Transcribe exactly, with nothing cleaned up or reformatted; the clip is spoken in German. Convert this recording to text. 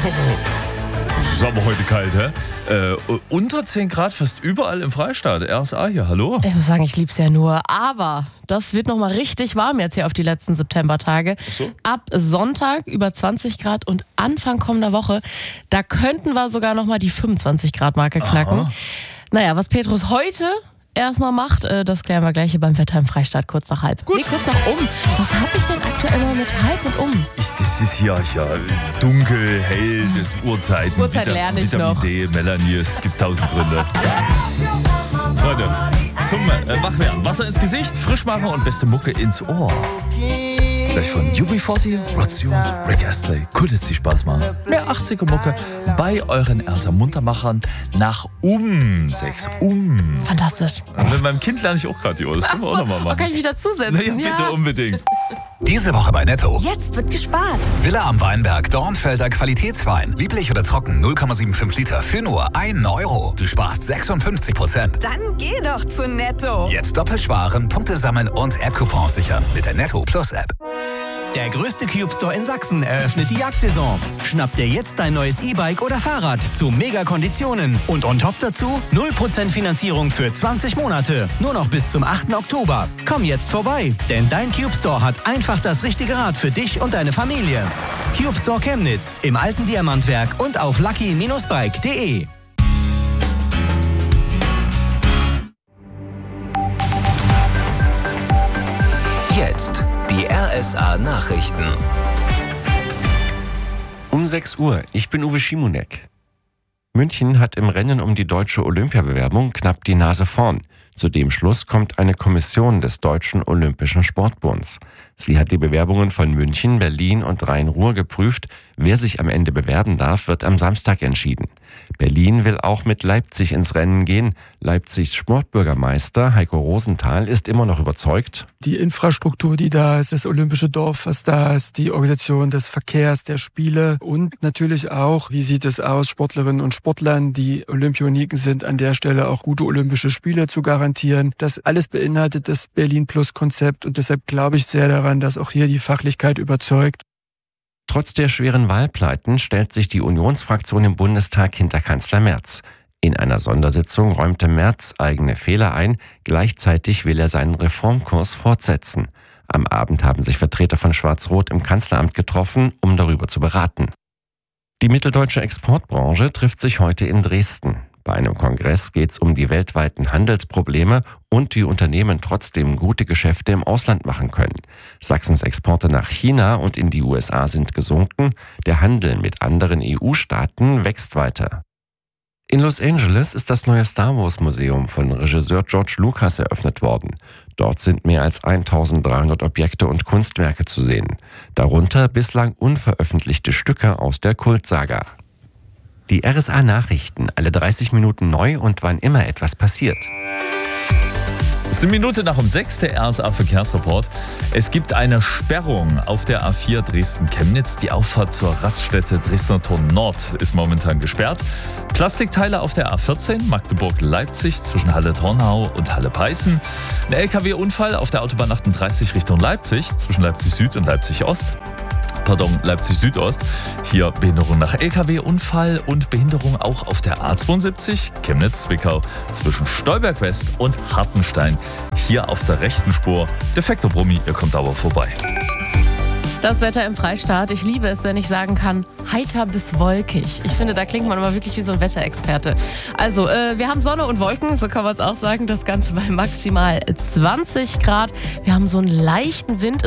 ist aber heute kalt, hä? Äh, unter zehn Grad fast überall im Freistaat. R S A hier, hallo? Ich muss sagen, ich lieb's ja nur. Aber das wird nochmal richtig warm jetzt hier auf die letzten Septembertage. Ach so? Ab Sonntag über zwanzig Grad und Anfang kommender Woche, da könnten wir sogar nochmal die fünfundzwanzig Grad Marke knacken. Aha. Naja, was Petrus heute erstmal macht, das klären wir gleich hier beim Wetter im Freistaat kurz nach halb. Gut. Nee, kurz nach um. Was hab ich denn aktuell mal mit halb und um? Ich, das ist hier ja dunkel, hell, Uhrzeiten. Uhrzeit Vita- lerne ich Vitamin noch. D, Melanie, es gibt tausend Gründe. Freunde, zum äh, Wachwerden. Wasser ins Gesicht, frisch machen und beste Mucke ins Ohr. Gleich von U B vierzig, Rod Stewart, Rick Astley. Cool, dass die Spaß machen. Mehr achtziger Mucke bei euren Erster Muntermachern nach um sechs. Um. Fantastisch. Und mit meinem Kind lerne ich auch gerade die Uhr. Das können wir auch nochmal Oh, machen. kann ich mich dazusetzen? Nee, bitte unbedingt. Diese Woche bei Netto. Jetzt wird gespart. Villa am Weinberg, Dornfelder Qualitätswein. Lieblich oder trocken, null Komma fünfundsiebzig Liter für nur einen Euro. Du sparst sechsundfünfzig Prozent. Dann geh doch zu Netto. Jetzt doppelt sparen, Punkte sammeln und App-Coupons sichern mit der Netto Plus App. Der größte Cube Store in Sachsen eröffnet die Jagdsaison. Schnapp dir jetzt dein neues E-Bike oder Fahrrad zu Mega-Konditionen. Und on top dazu null Prozent Finanzierung für zwanzig Monate. Nur noch bis zum achten Oktober. Komm jetzt vorbei, denn dein Cube Store hat einfach das richtige Rad für dich und deine Familie. Cube Store Chemnitz im alten Diamantwerk und auf lucky Bindestrich bike punkt de. Jetzt die R S A-Nachrichten. Um sechs Uhr, ich bin Uwe Schimonek. München hat im Rennen um die deutsche Olympiabewerbung knapp die Nase vorn. Zu dem Schluss kommt eine Kommission des Deutschen Olympischen Sportbunds. Sie hat die Bewerbungen von München, Berlin und Rhein-Ruhr geprüft. Wer sich am Ende bewerben darf, wird am Samstag entschieden. Berlin will auch mit Leipzig ins Rennen gehen. Leipzigs Sportbürgermeister Heiko Rosenthal ist immer noch überzeugt. Die Infrastruktur, die da ist, das olympische Dorf, was da ist, die Organisation des Verkehrs, der Spiele und natürlich auch, wie sieht es aus, Sportlerinnen und Sportlern, die Olympioniken sind, an der Stelle auch gute olympische Spiele zu garantieren. Das alles beinhaltet das Berlin-Plus-Konzept und deshalb glaube ich sehr daran, dass auch hier die Fachlichkeit überzeugt. Trotz der schweren Wahlpleiten stellt sich die Unionsfraktion im Bundestag hinter Kanzler Merz. In einer Sondersitzung räumte Merz eigene Fehler ein, gleichzeitig will er seinen Reformkurs fortsetzen. Am Abend haben sich Vertreter von Schwarz-Rot im Kanzleramt getroffen, um darüber zu beraten. Die mitteldeutsche Exportbranche trifft sich heute in Dresden. Bei einem Kongress geht es um die weltweiten Handelsprobleme und wie Unternehmen trotzdem gute Geschäfte im Ausland machen können. Sachsens Exporte nach China und in die U S A sind gesunken. Der Handel mit anderen E U-Staaten wächst weiter. In Los Angeles ist das neue Star Wars Museum von Regisseur George Lucas eröffnet worden. Dort sind mehr als eintausenddreihundert Objekte und Kunstwerke zu sehen. Darunter bislang unveröffentlichte Stücke aus der Kultsaga. Die R S A-Nachrichten, alle dreißig Minuten neu und wann immer etwas passiert. Es ist eine Minute nach um sechs, der R S A-Verkehrsreport. Es gibt eine Sperrung auf der A vier Dresden-Chemnitz. Die Auffahrt zur Raststätte Dresdner Tor Nord ist momentan gesperrt. Plastikteile auf der A vierzehn Magdeburg-Leipzig zwischen Halle-Tornau und Halle-Peißen. Ein L K W-Unfall auf der Autobahn achtunddreißig Richtung Leipzig zwischen Leipzig-Süd und Leipzig-Ost. Pardon, Leipzig-Südost. Hier Behinderung nach L K W-Unfall und Behinderung auch auf der A zweiundsiebzig Chemnitz-Zwickau zwischen Stolberg-West und Hartenstein. Hier auf der rechten Spur. Defekter Brummi, ihr kommt aber vorbei. Das Wetter im Freistaat, ich liebe es, wenn ich sagen kann, heiter bis wolkig. Ich finde, da klingt man immer wirklich wie so ein Wetterexperte. Also, äh, wir haben Sonne und Wolken, so kann man es auch sagen. Das Ganze bei maximal zwanzig Grad. Wir haben so einen leichten Wind.